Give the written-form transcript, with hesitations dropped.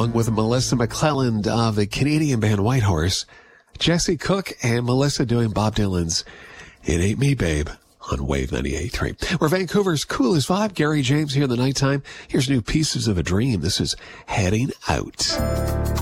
along with Melissa McClelland of the Canadian band Whitehorse, Jesse Cook and Melissa doing Bob Dylan's It Ain't Me, Babe on Wave 98.3. We're Vancouver's coolest vibe. Gary James here in the nighttime. Here's new Pieces of a Dream. This is Heading Out.